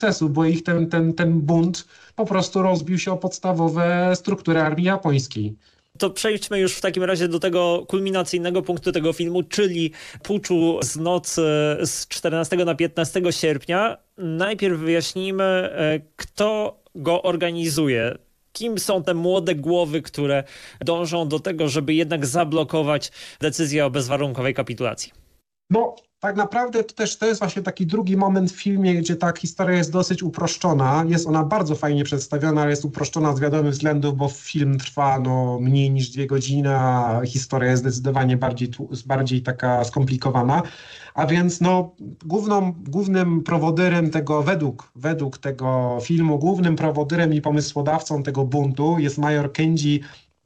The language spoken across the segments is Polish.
sukcesu, bo ich ten bunt po prostu rozbił się o podstawowe struktury armii japońskiej. To przejdźmy już w takim razie do tego kulminacyjnego punktu tego filmu, czyli puczu z nocy z 14 na 15 sierpnia. Najpierw wyjaśnijmy, kto go organizuje. Kim są te młode głowy, które dążą do tego, żeby jednak zablokować decyzję o bezwarunkowej kapitulacji? No, tak naprawdę to jest właśnie taki drugi moment w filmie, gdzie ta historia jest dosyć uproszczona. Jest ona bardzo fajnie przedstawiona, ale jest uproszczona z wiadomych względów, bo film trwa mniej niż 2 godziny, a historia jest zdecydowanie bardziej taka skomplikowana. A więc głównym prowodyrem tego, według tego filmu, głównym prowodyrem i pomysłodawcą tego buntu jest major Kenji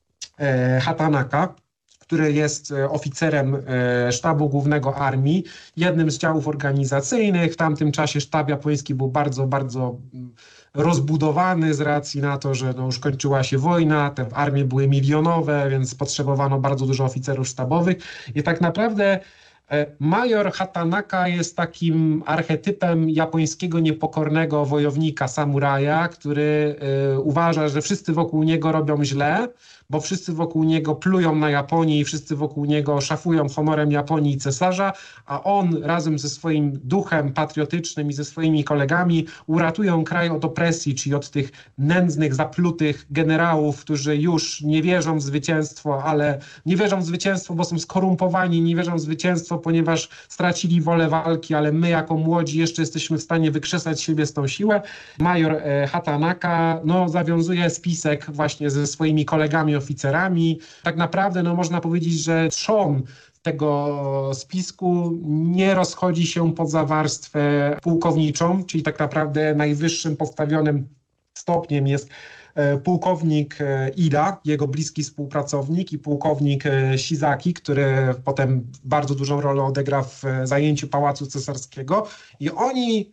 Hatanaka, który jest oficerem sztabu głównego armii, jednym z działów organizacyjnych. W tamtym czasie sztab japoński był bardzo, bardzo rozbudowany z racji na to, że już kończyła się wojna, te armie były milionowe, więc potrzebowano bardzo dużo oficerów sztabowych i tak naprawdę major Hatanaka jest takim archetypem japońskiego niepokornego wojownika, samuraja, który uważa, że wszyscy wokół niego robią źle, bo wszyscy wokół niego plują na Japonię i wszyscy wokół niego szafują honorem Japonii i cesarza, a on razem ze swoim duchem patriotycznym i ze swoimi kolegami uratują kraj od opresji, czyli od tych nędznych, zaplutych generałów, którzy już nie wierzą w zwycięstwo, ale nie wierzą w zwycięstwo, bo są skorumpowani, nie wierzą w zwycięstwo, ponieważ stracili wolę walki, ale my jako młodzi jeszcze jesteśmy w stanie wykrzesać siebie z tą siłę. Major Hatanaka zawiązuje spisek właśnie ze swoimi kolegami oficerami. Tak naprawdę można powiedzieć, że trzon tego spisku nie rozchodzi się poza warstwę pułkowniczą, czyli tak naprawdę najwyższym postawionym stopniem jest pułkownik Ida, jego bliski współpracownik, i pułkownik Shizaki, który potem bardzo dużą rolę odegra w zajęciu Pałacu Cesarskiego, i oni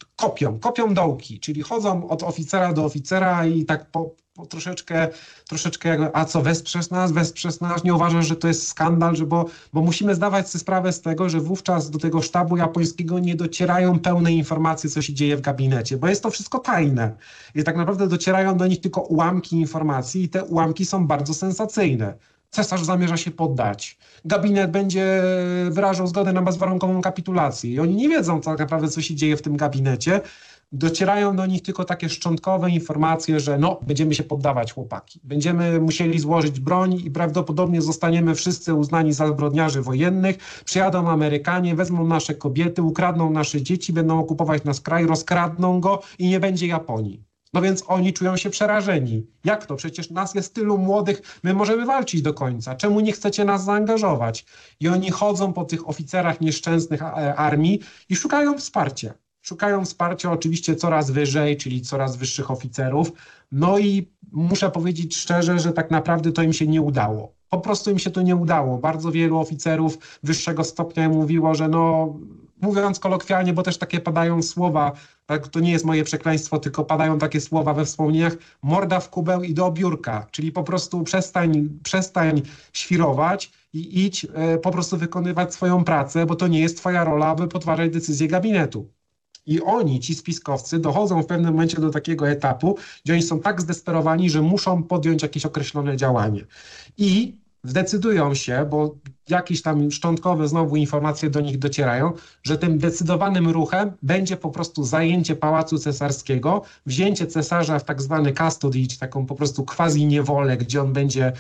kopią dołki, czyli chodzą od oficera do oficera i tak po troszeczkę jakby, a co, wesprzesz nas, nie uważasz, że to jest skandal, bo musimy zdawać sobie sprawę z tego, że wówczas do tego sztabu japońskiego nie docierają pełne informacje, co się dzieje w gabinecie, bo jest to wszystko tajne i tak naprawdę docierają do nich tylko ułamki informacji i te ułamki są bardzo sensacyjne. Cesarz zamierza się poddać. Gabinet będzie wyrażał zgodę na bezwarunkową kapitulację i oni nie wiedzą tak naprawdę, co się dzieje w tym gabinecie. Docierają do nich tylko takie szczątkowe informacje, że będziemy się poddawać, chłopaki. Będziemy musieli złożyć broń i prawdopodobnie zostaniemy wszyscy uznani za zbrodniarzy wojennych. Przyjadą Amerykanie, wezmą nasze kobiety, ukradną nasze dzieci, będą okupować nasz kraj, rozkradną go i nie będzie Japonii. No więc oni czują się przerażeni. Jak to? Przecież nas jest tylu młodych, my możemy walczyć do końca. Czemu nie chcecie nas zaangażować? I oni chodzą po tych oficerach nieszczęsnych armii i szukają wsparcia. Szukają wsparcia oczywiście coraz wyżej, czyli coraz wyższych oficerów. No i muszę powiedzieć szczerze, że tak naprawdę to im się nie udało. Po prostu im się to nie udało. Bardzo wielu oficerów wyższego stopnia mówiło, że mówiąc kolokwialnie, bo też takie padają słowa, tak, to nie jest moje przekleństwo, tylko padają takie słowa we wspomnieniach, morda w kubeł i do biurka, czyli po prostu przestań świrować i idź po prostu wykonywać swoją pracę, bo to nie jest twoja rola, aby podważać decyzje gabinetu. I oni, ci spiskowcy, dochodzą w pewnym momencie do takiego etapu, gdzie oni są tak zdesperowani, że muszą podjąć jakieś określone działanie. I zdecydują się, bo jakieś tam szczątkowe znowu informacje do nich docierają, że tym decydowanym ruchem będzie po prostu zajęcie Pałacu Cesarskiego, wzięcie cesarza w tak zwany custody, czy taką po prostu quasi-niewolę, gdzie on będzie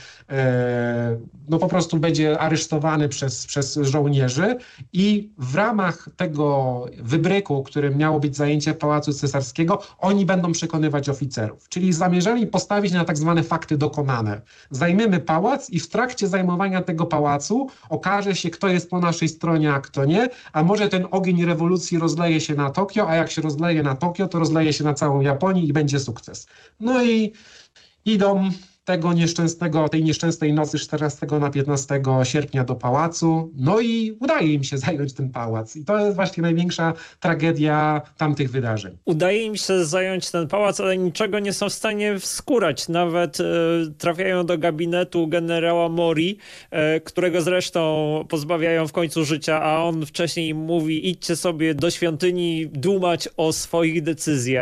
po prostu będzie aresztowany przez żołnierzy i w ramach tego wybryku, którym miało być zajęcie Pałacu Cesarskiego, oni będą przekonywać oficerów. Czyli zamierzali postawić na tak zwane fakty dokonane. Zajmiemy pałac i w trakcie zajmowania tego pałacu okaże się, kto jest po naszej stronie, a kto nie, a może ten ogień rewolucji rozleje się na Tokio, a jak się rozleje na Tokio, to rozleje się na całą Japonię i będzie sukces. No i tej nieszczęsnej nocy 14 na 15 sierpnia do pałacu. No i udaje im się zająć ten pałac. I to jest właśnie największa tragedia tamtych wydarzeń. Udaje im się zająć ten pałac, ale niczego nie są w stanie wskórać. Nawet trafiają do gabinetu generała Mori, którego zresztą pozbawiają w końcu życia, a on wcześniej im mówi: idźcie sobie do świątyni dumać o swoich decyzjach.